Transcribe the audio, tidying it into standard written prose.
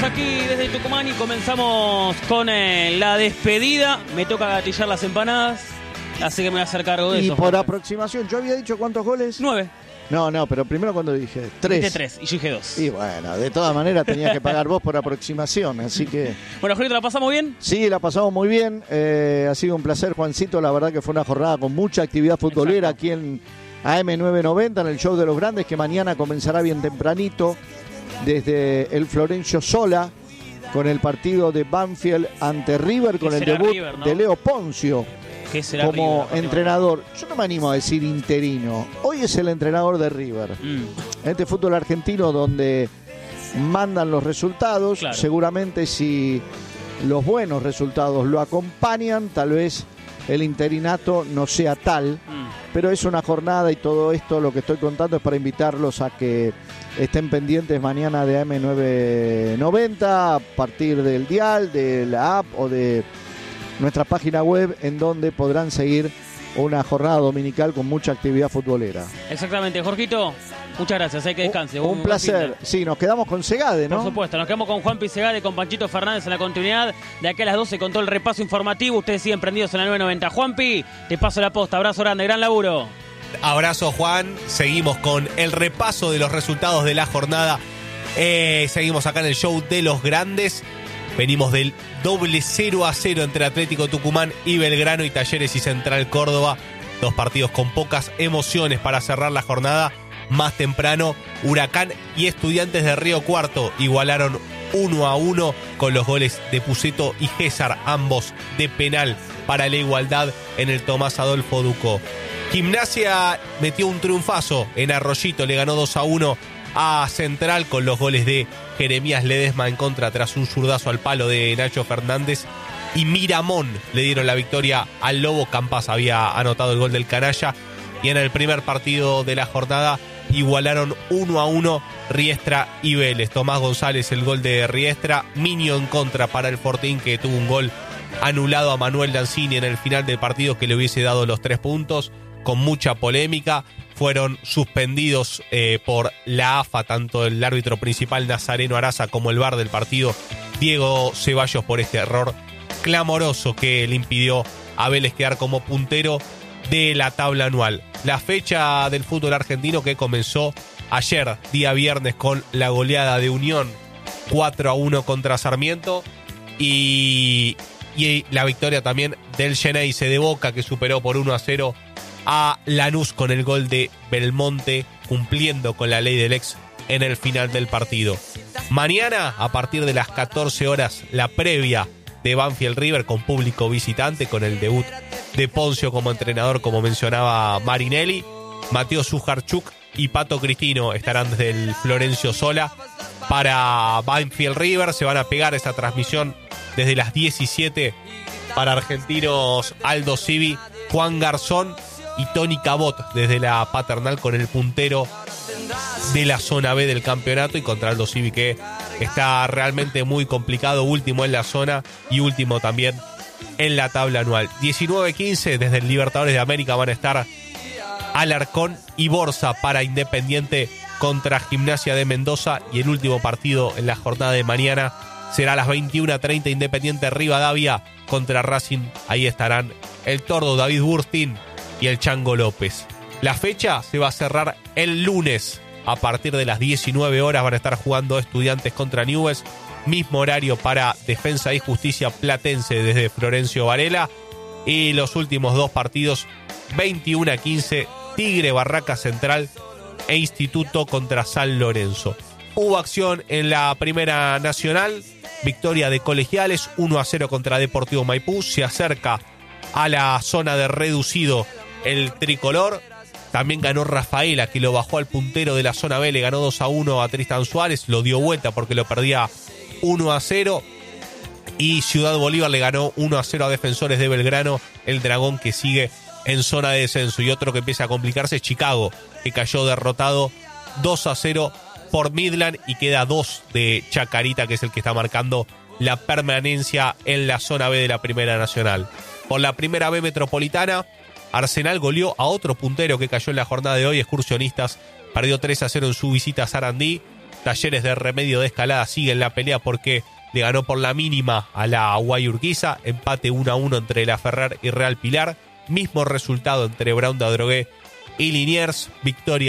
aquí desde Tucumán y comenzamos con la despedida. Me toca gatillar las empanadas, así que me voy a hacer cargo de eso. Y por aproximación, yo había dicho ¿cuántos goles? 9. No, pero primero cuando dije 3. Dije 3 y yo dije 2. Y bueno, de todas maneras tenías que pagar vos por aproximación, así que... Bueno, Jorito, ¿la pasamos bien? Sí, la pasamos muy bien. Ha sido un placer, Juancito. La verdad que fue una jornada con mucha actividad futbolera. Exacto. Aquí en AM990, en el Show de los Grandes, que mañana comenzará bien tempranito desde el Florencio Sola, con el partido de Banfield ante River, con el debut River, ¿no? de Leo Poncio como River, entrenador. Yo no me animo a decir interino. Hoy es el entrenador de River. Este fútbol argentino donde mandan los resultados. Claro. Seguramente si los buenos resultados lo acompañan, tal vez el interinato no sea tal. Pero es una jornada y todo esto lo que estoy contando es para invitarlos a que estén pendientes mañana de AM990 a partir del dial, de la app o de nuestra página web, en donde podrán seguir una jornada dominical con mucha actividad futbolera. Exactamente, Jorgito, muchas gracias, hay que descanse. Un placer. Sí, nos quedamos con Segade, ¿no? Por supuesto, nos quedamos con Juanpi Segade, con Panchito Fernández en la continuidad. De aquí a las 12 con todo el repaso informativo. Ustedes siguen prendidos en la 990. Juanpi, te paso la posta. Abrazo grande, gran laburo. Abrazo, Juan. Seguimos con el repaso de los resultados de la jornada. Seguimos acá en el Show de los Grandes. Venimos del doble 0-0 entre Atlético Tucumán y Belgrano, y Talleres y Central Córdoba. Dos partidos con pocas emociones para cerrar la jornada. Más temprano, Huracán y Estudiantes de Río Cuarto igualaron 1-1 con los goles de Puceto y César, ambos de penal para la igualdad en el Tomás Adolfo Ducó. Gimnasia metió un triunfazo en Arroyito, le ganó 2-1 a Central con los goles de Jeremías Ledesma en contra tras un zurdazo al palo de Nacho Fernández, y Miramón le dieron la victoria al Lobo. Campas había anotado el gol del canalla, y en el primer partido de la jornada igualaron 1-1 Riestra y Vélez. Tomás González el gol de Riestra, Miño en contra para el Fortín, que tuvo un gol anulado a Manuel Lanzini en el final del partido que le hubiese dado los 3 puntos, con mucha polémica. Fueron suspendidos por la AFA, tanto el árbitro principal Nazareno Araza como el VAR del partido, Diego Ceballos, por este error clamoroso que le impidió a Vélez quedar como puntero de la tabla anual. La fecha del fútbol argentino que comenzó ayer, día viernes, con la goleada de Unión 4-1 contra Sarmiento, y la victoria también del Xeneize de Boca, que superó por 1-0 a Lanús con el gol de Belmonte, cumpliendo con la ley del ex en el final del partido. Mañana, a partir de las 14 horas, la previa de Banfield River con público visitante, con el debut de Poncio como entrenador, como mencionaba Marinelli. Mateo Sujarchuk y Pato Cristino estarán desde el Florencio Sola para Banfield River. Se van a pegar esta transmisión desde las 17 para argentinos Aldo Civi, Juan Garzón y Tony Cabot desde la Paternal, con el puntero de la zona B del campeonato, y contra Aldo Civi, que está realmente muy complicado, último en la zona y último también en la tabla anual. 19-15 desde el Libertadores de América van a estar Alarcón y Borza para Independiente contra Gimnasia de Mendoza, y el último partido en la jornada de mañana será a las 21:30, Independiente Rivadavia contra Racing. Ahí estarán el Tordo David Burstin y el Chango López. La fecha se va a cerrar el lunes. A partir de las 19 horas van a estar jugando Estudiantes contra Newell's. Mismo horario para Defensa y Justicia Platense desde Florencio Varela. Y los últimos 2 partidos, 21-15, Tigre Barraca Central e Instituto contra San Lorenzo. Hubo acción en la Primera Nacional. Victoria de Colegiales 1-0 contra Deportivo Maipú. Se acerca a la zona de reducido el tricolor. También ganó Rafaela, que lo bajó al puntero de la zona B, le ganó 2-1 a Tristan Suárez, lo dio vuelta porque lo perdía 1-0. Y Ciudad Bolívar le ganó 1-0 a Defensores de Belgrano, el Dragón, que sigue en zona de descenso. Y otro que empieza a complicarse es Chicago, que cayó derrotado 2-0 por Midland, y queda 2 de Chacarita, que es el que está marcando la permanencia en la zona B de la Primera Nacional. Por la Primera B Metropolitana, Arsenal goleó a otro puntero que cayó en la jornada de hoy, Excursionistas. Perdió 3-0 en su visita a Sarandí. Talleres de Remedio de Escalada sigue en la pelea porque le ganó por la mínima a la Guayurquiza. Empate 1-1 entre La Ferrer y Real Pilar. Mismo resultado entre Brown de Adrogué y Liniers. Victoria